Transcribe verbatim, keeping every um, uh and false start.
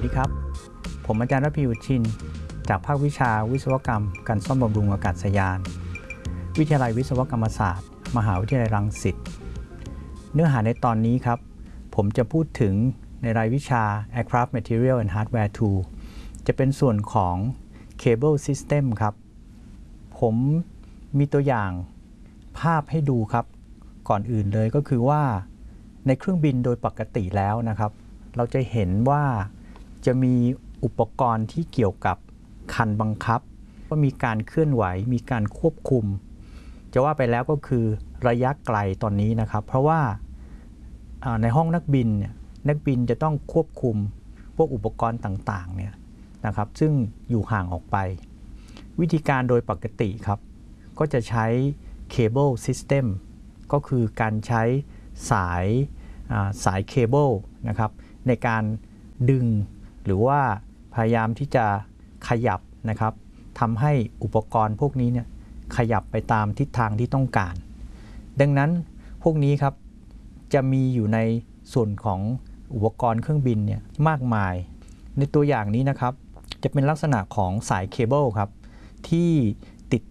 ดีครับผมอาจารย์ระพีอุชินจากภาควิชาวิศวกรรมการซ่อมบำรุงอากาศยานวิทยาลัยวิศวกรรมศาสตร์มหาวิทยาลัยรังสิตเนื้อหาในตอนนี้ครับผมจะพูดถึงในรายวิชา Aircraft Material and Hardware ทู จะเป็นส่วนของ Cable System ครับผมมีตัวอย่างภาพให้ดูครับก่อนอื่นเลยก็คือว่าในเครื่องบินโดยปกติแล้วนะครับเราจะเห็นว่าจะมีอุปกรณ์ที่เกี่ยวกับคันบังคับว่ามีการเคลื่อนไหวมีการควบคุมจะว่าไปแล้วก็คือระยะไกลตอนนี้นะครับเพราะว่าในห้องนักบินเนี่ยนักบินจะต้องควบคุมพวกอุปกรณ์ต่างๆเนี่ยนะครับซึ่งอยู่ห่างออกไปวิธีการโดยปกติครับก็จะใช้ Cable System ก็คือการใช้สายสายเคเบิลนะครับในการดึงหรือว่าพยายามที่จะขยับนะครับทำให้อุปกรณ์พวกนี้เนี่ยขยับไปตามทิศทางที่ต้องการดังนั้นพวกนี้ครับจะมีอยู่ในส่วนของอุปกรณ์เครื่องบินเนี่ยมากมายในตัวอย่างนี้นะครับจะเป็นลักษณะของสายเคเบิลครับที่